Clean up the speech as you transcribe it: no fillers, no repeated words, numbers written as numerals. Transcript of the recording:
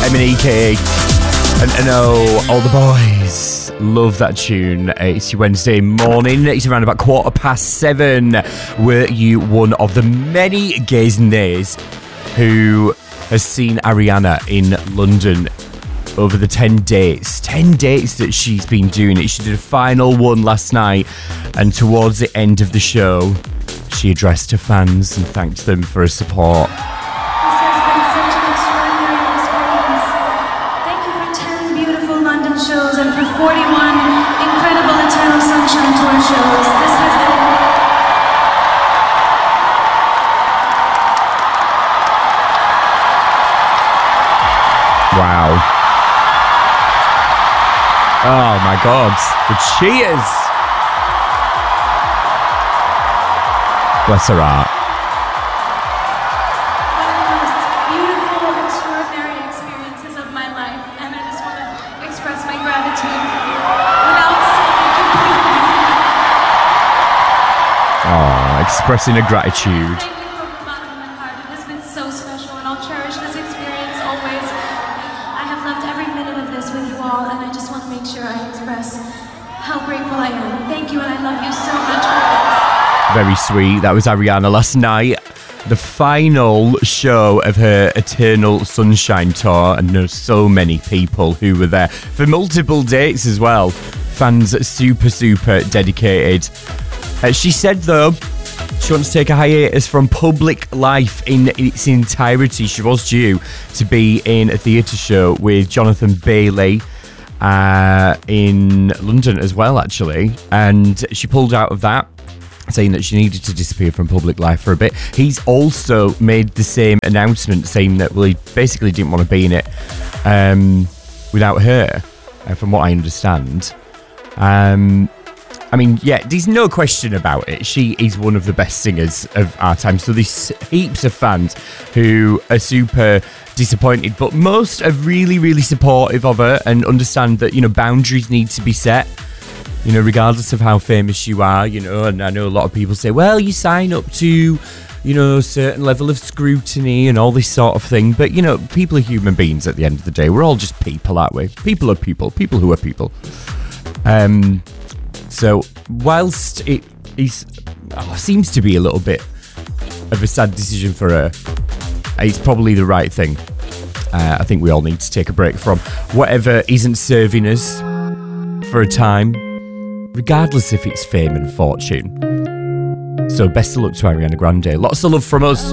Simon EK. And I know all the boys love that tune. It's your Wednesday morning. It's around about 7:15. Were you one of the many gays and nays who has seen Ariana in London over the 10 dates? 10 dates that she's been doing it. She did a final one last night, and towards the end of the show, she addressed her fans and thanked them for her support. Shows and for 41 incredible Eternal Sunshine Tour shows. This has been... Wow. Oh my God. The cheers. Bless her heart. Expressing a gratitude. Thank you from the bottom of my heart. It has been so special, and I'll cherish this experience always. I have loved every minute of this with you all, and I just want to make sure I express how grateful I am. Thank you, and I love you so much. Very sweet. That was Ariana last night. The final show of her Eternal Sunshine Tour, and there's so many people who were there for multiple dates as well. Fans super dedicated. She said, though, she wants to take a hiatus from public life in its entirety. She was due to be in a theatre show with Jonathan Bailey in London as well, actually. And she pulled out of that, saying that she needed to disappear from public life for a bit. He's also made the same announcement, saying that, well, he basically didn't want to be in it without her, from what I understand. I mean, yeah, there's no question about it. She is one of the best singers of our time. So there's heaps of fans who are super disappointed, but most are really supportive of her and understand that, you know, boundaries need to be set, you know, regardless of how famous you are, you know. And I know a lot of people say, well, you sign up to, you know, a certain level of scrutiny and all this sort of thing. But, you know, people are human beings at the end of the day. We're all just people, aren't we? People are people who are people. So, whilst it seems to be a little bit of a sad decision for her, it's probably the right thing. I think we all need to take a break from whatever isn't serving us for a time, regardless if it's fame and fortune. So, best of luck to Ariana Grande. Lots of love from us.